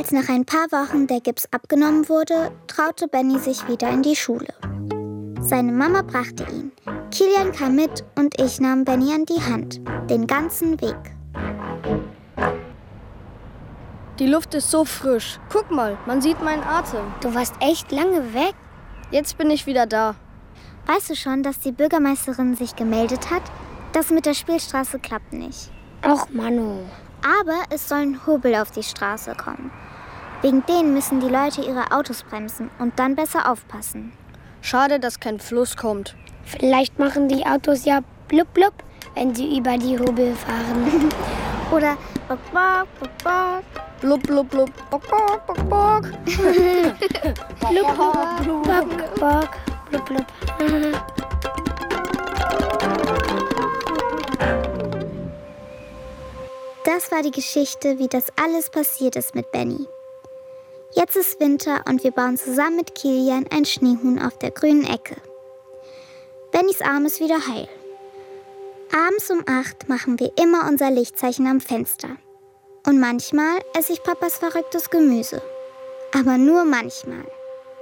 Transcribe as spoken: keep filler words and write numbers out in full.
Als nach ein paar Wochen der Gips abgenommen wurde, traute Benny sich wieder in die Schule. Seine Mama brachte ihn. Kilian kam mit und ich nahm Benny an die Hand. Den ganzen Weg. Die Luft ist so frisch. Guck mal, man sieht meinen Atem. Du warst echt lange weg. Jetzt bin ich wieder da. Weißt du schon, dass die Bürgermeisterin sich gemeldet hat? Das mit der Spielstraße klappt nicht. Ach, Manu. Aber es sollen Hobel auf die Straße kommen. Wegen denen müssen die Leute ihre Autos bremsen und dann besser aufpassen. Schade, dass kein Fluss kommt. Vielleicht machen die Autos ja blub blub, wenn sie über die Hobel fahren. Oder bock bock bock bock. Blub blub blub bock bock bock bock. Blub blub bock bock blub blub. Das war die Geschichte, wie das alles passiert ist mit Benny. Jetzt ist Winter und wir bauen zusammen mit Kilian ein Schneehuhn auf der grünen Ecke. Bennys Arm ist wieder heil. Abends um acht machen wir immer unser Lichtzeichen am Fenster. Und manchmal esse ich Papas verrücktes Gemüse. Aber nur manchmal.